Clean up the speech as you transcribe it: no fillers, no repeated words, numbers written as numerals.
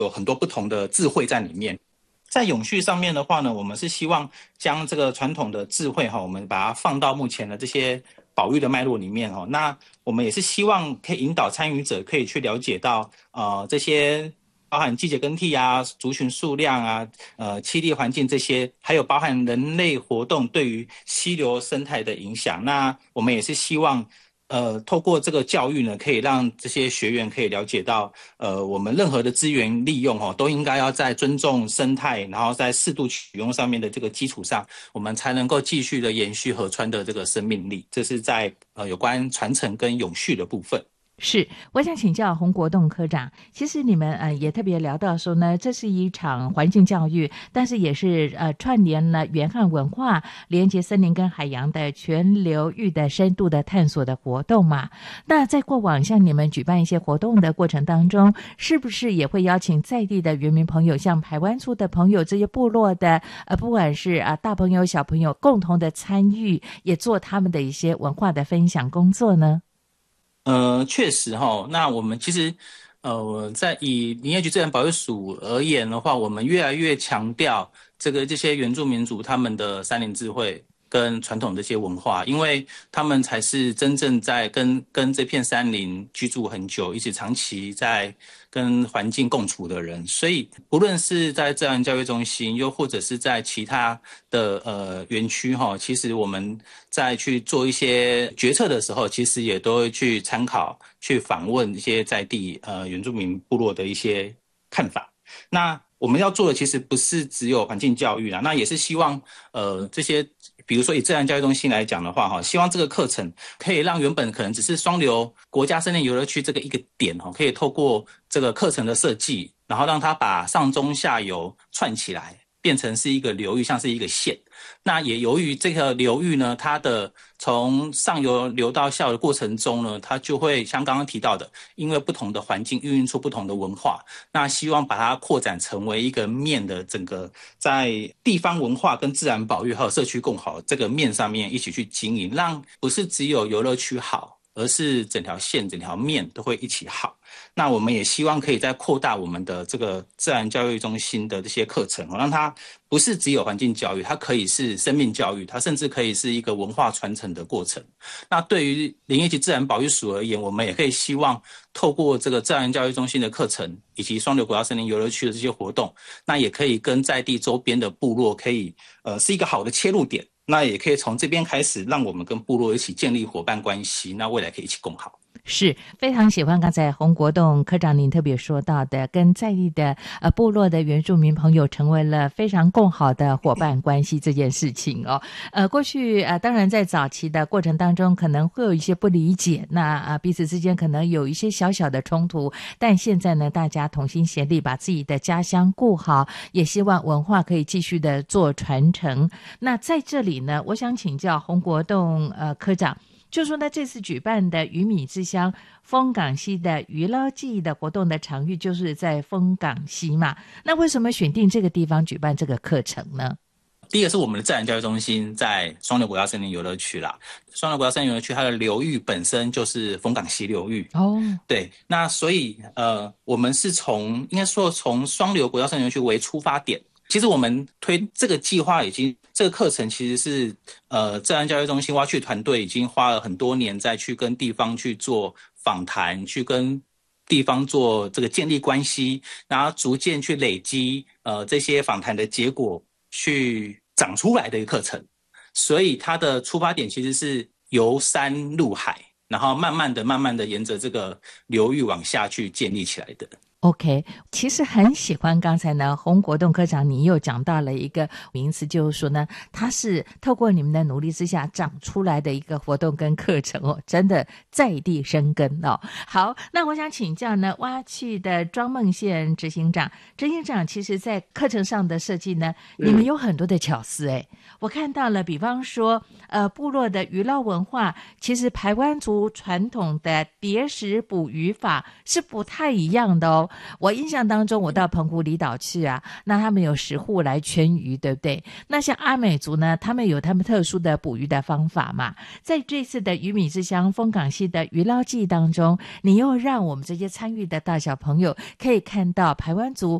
有很多不同的智慧在里面。在永续上面的话呢，我们是希望将这个传统的智慧我们把它放到目前的这些保育的脉络里面。那我们也是希望可以引导参与者可以去了解到这些包含季节更替啊、族群数量啊、栖地环境这些，还有包含人类活动对于溪流生态的影响。那我们也是希望透过这个教育呢，可以让这些学员可以了解到，我们任何的资源利用都应该要在尊重生态，然后在适度取用上面的这个基础上，我们才能够继续的延续河川的这个生命力。这是在有关传承跟永续的部分。 是，我想请教洪国栋科长，其实你们也特别聊到说呢，这是一场环境教育，但是也是串联了原汉文化，连接森林跟海洋的全流域的深度的探索的活动嘛。那在过往像你们举办一些活动的过程当中，是不是也会邀请在地的原民朋友，像排湾族的朋友，这些部落的不管是大朋友小朋友共同的参与，也做他们的一些文化的分享工作呢？ 确实那我们其实在以林业局自然保育署而言的话，我们越来越强调这些原住民族他们的山林智慧跟传统的这些文化，因为他们才是真正在跟这片山林居住很久，一起长期在跟环境共处的人。所以不论是在自然教育中心，又或者是在其他的园区其实我们在去做一些决策的时候，其实也都会去参考去访问一些在地原住民部落的一些看法。那我们要做的其实不是只有环境教育啦，那也是希望这些比如说以自然教育中心来讲的话希望这个课程可以让原本可能只是双流国家森林游乐区这个一个点可以透过这个课程的设计，然后让它把上中下游串起来，变成是一个流域，像是一个线。那也由于这个流域呢，它的从上游流到下游的过程中呢，它就会像刚刚提到的，因为不同的环境孕育出不同的文化，那希望把它扩展成为一个面的整个在地方文化跟自然保育还有社区共好这个面上面一起去经营，让不是只有游乐区好，而是整条线整条面都会一起好。那我们也希望可以再扩大我们的这个自然教育中心的这些课程，让它不是只有环境教育，它可以是生命教育，它甚至可以是一个文化传承的过程。那对于林业局自然保育署而言，我们也可以希望透过这个自然教育中心的课程，以及双流国家森林游乐区的这些活动，那也可以跟在地周边的部落可以是一个好的切入点，那也可以从这边开始让我们跟部落一起建立伙伴关系，那未来可以一起共好。 是非常喜欢刚才洪国栋科长您特别说到的，跟在地的部落的原住民朋友成为了非常共好的伙伴关系这件事情过去当然在早期的过程当中可能会有一些不理解，那彼此之间可能有一些小小的冲突，但现在呢大家同心协力把自己的家乡顾好，也希望文化可以继续的做传承。那在这里呢，我想请教洪国栋科长，就说呢，这次举办的鱼米之乡丰港溪的渔捞记忆的活动的场域就是在丰港溪嘛，那为什么选定这个地方举办这个课程呢？ 第一个是我们的自然教育中心在双流国家森林游乐区啦，双流国家森林游乐区它的流域本身就是丰港溪流域对，那所以我们是应该说从双流国家森林游乐区为出发点。其实我们推这个计划这个课程其实是自然教育中心蛙区团队已经花了很多年在去跟地方去做访谈，去跟地方做这个建立关系，然后逐渐去累积这些访谈的结果去长出来的一个课程。所以它的出发点其实是由山入海，然后慢慢的沿着这个流域往下去建立起来的。 OK， 其实很喜欢刚才呢洪国栋科长你又讲到了一个名词，就是说呢它是透过你们的努力之下长出来的一个活动跟课程真的在地生根好，那我想请教呢蛙区的庄梦宪执行长，其实在课程上的设计呢你们有很多的巧思我看到了比方说部落的渔捞文化，其实排湾族传统的蝶食捕鱼法是不太一样的我印象当中我到澎湖离岛去啊，那他们有10户来圈鱼，对不对？那像阿美族呢，他们有他们特殊的捕鱼的方法嘛。在这次的鱼米之乡丰港系的渔捞季当中，你又让我们这些参与的大小朋友可以看到排湾族